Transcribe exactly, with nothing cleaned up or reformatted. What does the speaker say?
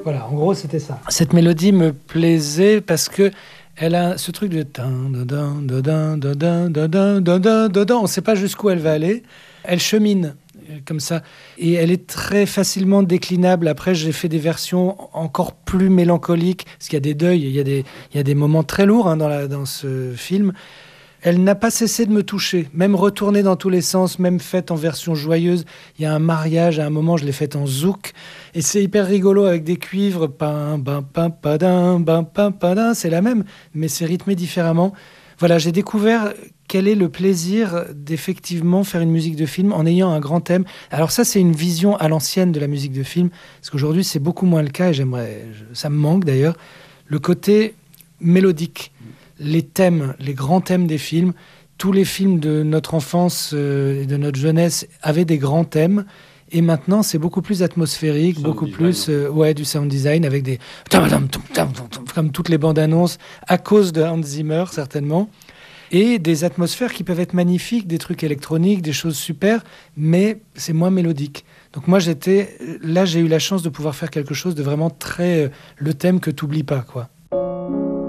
Voilà, en gros, c'était ça. Cette mélodie me plaisait parce que elle a ce truc de... On ne sait pas jusqu'où elle va aller. Elle chemine comme ça. Et elle est très facilement déclinable. Après, j'ai fait des versions encore plus mélancoliques, parce qu'il y a des deuils, il y a des, il y a des moments très lourds hein, dans, la, dans ce film. Elle n'a pas cessé de me toucher, même retournée dans tous les sens, même faite en version joyeuse. Il y a un mariage, à un moment, je l'ai faite en zouk. Et c'est hyper rigolo avec des cuivres. Pam, bam, pam, padam, bam, pam, padam. C'est la même, mais c'est rythmé différemment. Voilà, j'ai découvert quel est le plaisir d'effectivement faire une musique de film en ayant un grand thème. Alors ça, c'est une vision à l'ancienne de la musique de film, parce qu'aujourd'hui, c'est beaucoup moins le cas, et j'aimerais, ça me manque d'ailleurs, le côté mélodique. Les thèmes, les grands thèmes des films, tous les films de notre enfance euh, et de notre jeunesse avaient des grands thèmes. Et maintenant, c'est beaucoup plus atmosphérique, sound beaucoup design, plus euh, ouais, du sound design avec des... comme toutes les bandes annonces, à cause de Hans Zimmer, certainement. Et des atmosphères qui peuvent être magnifiques, des trucs électroniques, des choses super, mais c'est moins mélodique. Donc moi, j'étais... Là, j'ai eu la chance de pouvoir faire quelque chose de vraiment très... Euh, le thème que t'oublies pas, quoi.